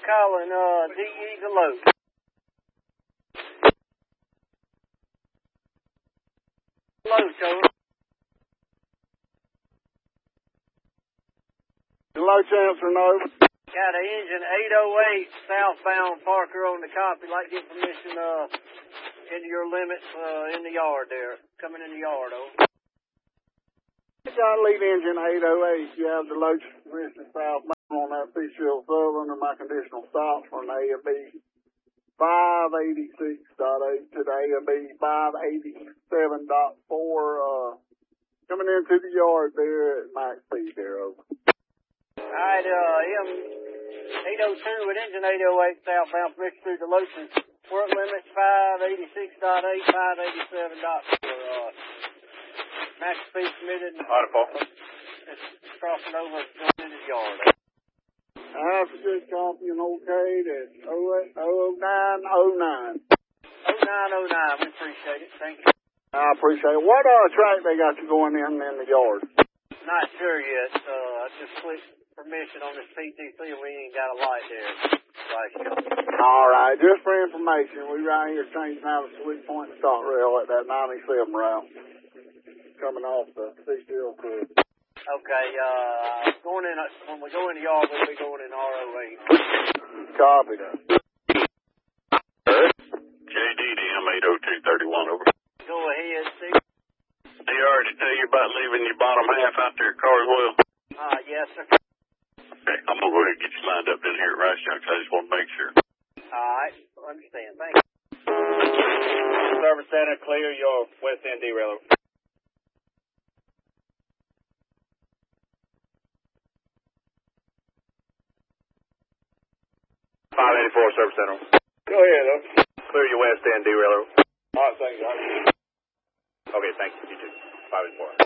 calling, DE Deloach. Deloach, over. Deloach answering over. Got an engine 808 southbound Parker on the copy. Like to get permission, into your limits, in the yard there. Coming in the yard, over. Got lead engine 808. You have Deloach permission southbound on that Fitzgerald Southern and my conditional stops for an A and B 586.8 to the A and B 587.4, coming into the yard there at max speed there, over. Alright, M802 with engine 808 southbound permission through Deloach. Work limits 586.8, 587.4, max speed permitted. It's crossing over going into the yard. Alright, for good copy and okay, that's 0909. 0909, we appreciate it, thank you. I appreciate it. What track they got you going in the yard? Not sure yet, I just clicked permission on this PTC and we ain't got a light there. Alright, just for information, we right here changing out a Sweet Point stock rail at that 97 route. Coming off the Fitzgerald Creek. Okay, going in, when we go in the yard, we'll be going in RO8. Copy that. JDDM 80231, over. Go ahead, see. They already tell you about leaving your bottom half out there at Carswell? Yes, sir. Okay, I'm going to go ahead and get you lined up in here at Rice Junction. I just want to make sure. Alright, understand, thank you. Service center, clear your west end derailleur. 584 service center. Go ahead, though. Clear your west end derailleur. Alright, thank you. Okay, thank you. You too. 584.